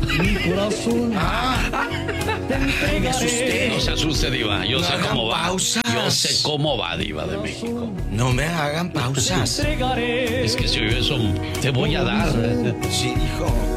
Mi corazón. Me asusté. No se asuste, Diva. Yo sé hagan cómo va. pausas. Yo sé cómo va, Diva de México. No me hagan pausas. Es que si yo eso te voy a dar. Sí, hijo.